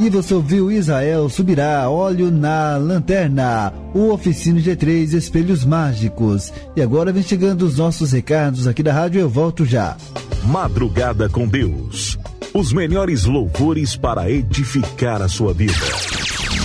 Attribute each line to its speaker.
Speaker 1: E você ouviu Israel Subirá, Óleo na Lanterna, o Oficina G3, Espelhos Mágicos. E agora vem chegando os nossos recados aqui da rádio, eu volto já.
Speaker 2: Madrugada com Deus. Os melhores louvores para edificar a sua vida.